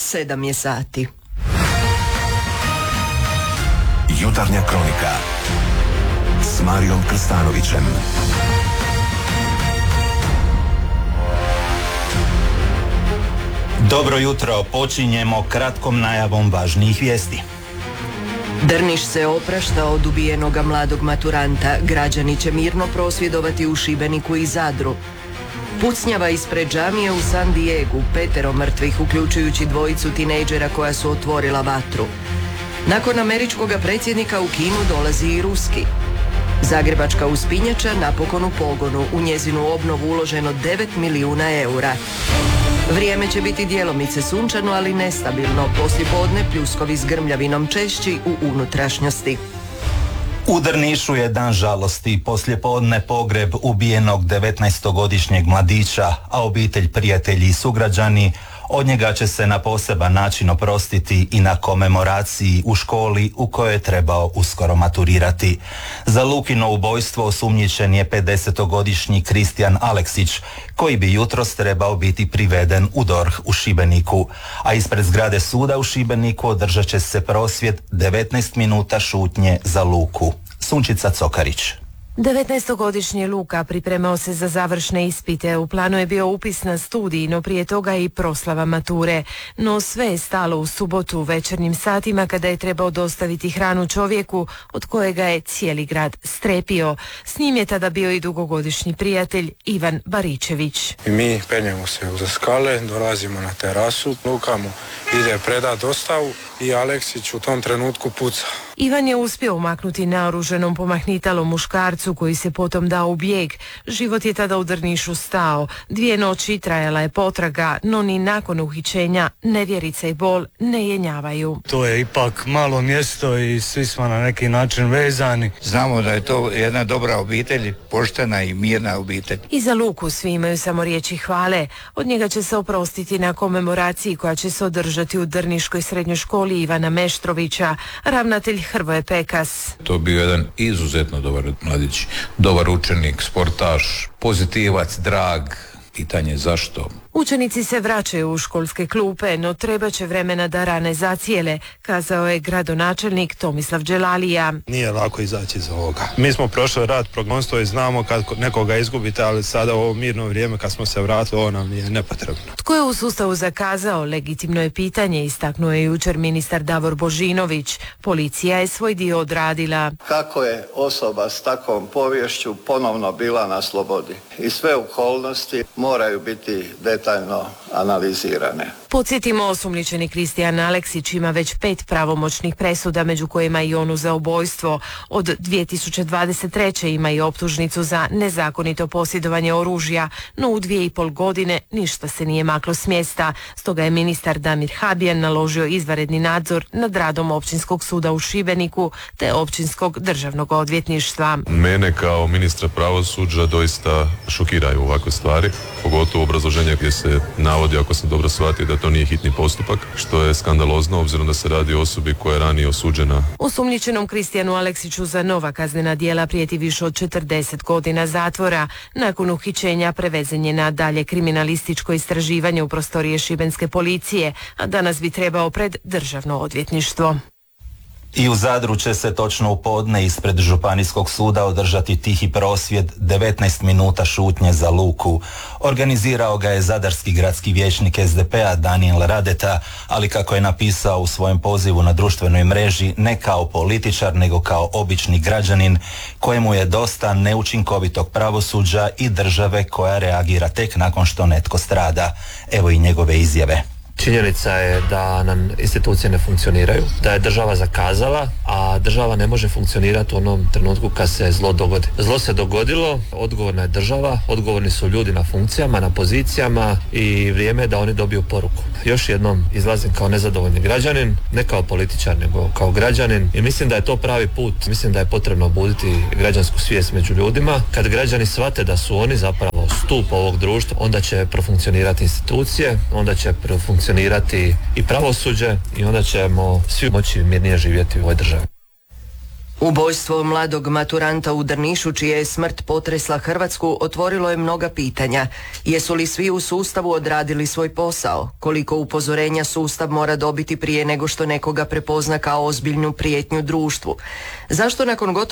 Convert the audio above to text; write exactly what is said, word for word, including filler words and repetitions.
sedam je sati. Jutarnja kronika s Marijom Krstanovićem. Dobro jutro, počinjemo kratkom najavom važnijih vijesti. Drniš se oprašta od ubijenoga mladog maturanta. Građani će mirno prosvjedovati u Šibeniku i Zadru. Pucnjava ispred džamije u San Diegu, petero mrtvih, uključujući dvojicu tinejdžera koja su otvorila vatru. Nakon američkoga predsjednika u Kinu dolazi i ruski. Zagrebačka uspinjača napokon u pogonu, u njezinu obnovu uloženo devet milijuna eura. Vrijeme će biti djelomice sunčano, ali nestabilno. Poslijepodne pljuskovi s grmljavinom češći u unutrašnjosti. U Drnišu je dan žalosti, poslijepodne pogreb ubijenog devetnaestogodišnjeg mladića, a obitelj, prijatelji i sugrađani od njega će se na poseban način oprostiti i na komemoraciji u školi u kojoj je trebao uskoro maturirati. Za Lukino ubojstvo osumnjičen je pedesetogodišnji Kristijan Aleksić, koji bi jutros trebao biti priveden u D O R H u Šibeniku, a ispred zgrade suda u Šibeniku održat će se prosvjed devetnaest minuta šutnje za Luku. Sunčica Cokarić. devetnaestogodišnji Luka pripremao se za završne ispite. U planu je bio upis na studij, no prije toga i proslava mature. No sve je stalo u subotu u večernjim satima kada je trebao dostaviti hranu čovjeku od kojega je cijeli grad strepio. S njim je tada bio i dugogodišnji prijatelj Ivan Baričević. I mi penjemo se uza skale, dolazimo na terasu, Luka mu ide predat dostavu i Aleksić u tom trenutku puca. Ivan je uspio umaknuti naoruženom pomahnitalom muškarcu koji se potom dao u bijeg. Život je tada u Drnišu stao. Dvije noći trajala je potraga, no ni nakon uhićenja nevjerica i bol ne jenjavaju. To je ipak malo mjesto i svi smo na neki način vezani. Znamo da je to jedna dobra obitelj, poštena i mirna obitelj. I za Luku svi imaju samo riječi hvale. Od njega će se oprostiti na komemoraciji koja će se održati u Drniškoj srednjoj školi Ivana Meštrovića. Ravnatelj Hrvoje Pekas. To je bio jedan izuzetno dobar mladić, dobar učenik, sportaš, pozitivac, drag. Pitanje zašto? Učenici se vraćaju u školske klupe, no treba će vremena da rane zacijele, kazao je gradonačelnik Tomislav Đelalija. Nije lako izaći iz ovoga. Mi smo prošli rat, progonstvo i znamo kad nekoga izgubite, ali sada u ovo mirno vrijeme kad smo se vratili, ovo nam nije nepotrebno. Tko je u sustavu zakazao, legitimno je pitanje, istaknuo je jučer ministar Davor Božinović. Policija je svoj dio odradila. Kako je osoba s takvom poviješću ponovno bila na slobodi? I sve okolnosti moraju biti detaljno analizirane. Podsjetimo, osumnjičeni Kristijan Aleksić ima već pet pravomoćnih presuda, među kojima i onu za ubojstvo. Od dvije tisuće dvadeset treće ima i optužnicu za nezakonito posjedovanje oružja, no u dvije i pol godine ništa se nije maklo s mjesta. Stoga je ministar Damir Habijan naložio izvanredni nadzor nad radom Općinskog suda u Šibeniku te Općinskog državnog odvjetništva. Mene kao ministra pravosuđa doista šokiraju ovakve stvari, pogotovo obrazloženje gdje se navodi, ako sam dobro shvatio, da to nije hitni postupak, što je skandalozno obzirom da se radi o osobi koja je ranije osuđena. Osumnjičenom Kristijanu Aleksiću za nova kaznena djela prijeti više od četrdeset godina zatvora. Nakon uhićenja prevezen je na dalje kriminalističko istraživanje u prostorije šibenske policije, a danas bi trebao pred državno odvjetništvo. I u Zadru će se točno u podne ispred Županijskog suda održati tihi prosvjed devetnaest minuta šutnje za Luku. Organizirao ga je zadarski gradski vijećnik S D P-a Danijel Radeta, ali kako je napisao u svojem pozivu na društvenoj mreži, ne kao političar nego kao obični građanin kojemu je dosta neučinkovitog pravosuđa i države koja reagira tek nakon što netko strada. Evo i njegove izjave. Činjenica je da nam institucije ne funkcioniraju, da je država zakazala, a država ne može funkcionirati u onom trenutku kad se zlo dogodi. Zlo se dogodilo, odgovorna je država, odgovorni su ljudi na funkcijama, na pozicijama i vrijeme je da oni dobiju poruku. Još jednom izlazim kao nezadovoljni građanin, ne kao političar, nego kao građanin i mislim da je to pravi put. Mislim da je potrebno obuditi građansku svijest među ljudima. Kad građani shvate da su oni zapravo stup ovog društva, onda će profunkcionirati institucije, onda će profunkcionirati i pravosuđe i onda ćemo svi moći mirnije živjeti u ovoj državi. Ubojstvo mladog maturanta u Drnišu, čija je smrt potresla Hrvatsku, otvorilo je mnoga pitanja. Jesu li svi u sustavu odradili svoj posao? Koliko upozorenja sustav mora dobiti prije nego što nekoga prepozna kao ozbiljnu prijetnju društvu? Zašto nakon gotovo